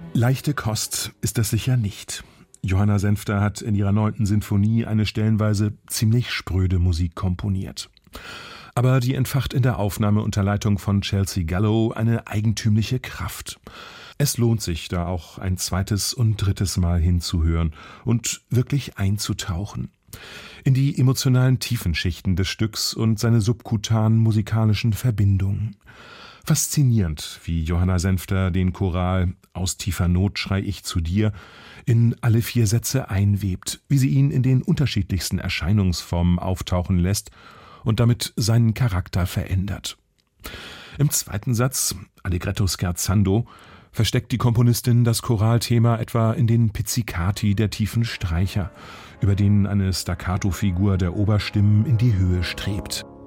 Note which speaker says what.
Speaker 1: Leichte Kost ist das sicher nicht. Johanna Senfter hat in ihrer 9. Sinfonie eine stellenweise ziemlich spröde Musik komponiert. Aber die entfacht in der Aufnahme unter Leitung von Chelsea Gallo eine eigentümliche Kraft. Es lohnt sich, da auch ein zweites und drittes Mal hinzuhören und wirklich einzutauchen. In die emotionalen Tiefenschichten des Stücks und seine subkutanen musikalischen Verbindungen. Faszinierend, wie Johanna Senfter den Choral »Aus tiefer Not schrei ich zu dir« in alle 4 Sätze einwebt, wie sie ihn in den unterschiedlichsten Erscheinungsformen auftauchen lässt und damit seinen Charakter verändert. Im 2. Satz, Allegretto scherzando, versteckt die Komponistin das Choralthema etwa in den Pizzicati der tiefen Streicher, über denen eine Staccato-Figur der Oberstimmen in die Höhe strebt.